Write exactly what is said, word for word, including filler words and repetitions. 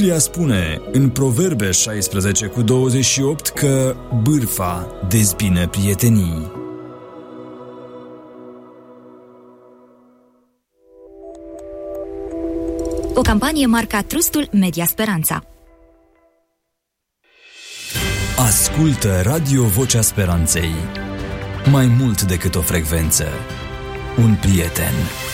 Biblia spune în Proverbe șaisprezece cu douăzeci și opt că bârfa dezbină prietenii. O campanie marca Trustul Media Speranța. Ascultă Radio Vocea Speranței. Mai mult decât o frecvență, un prieten.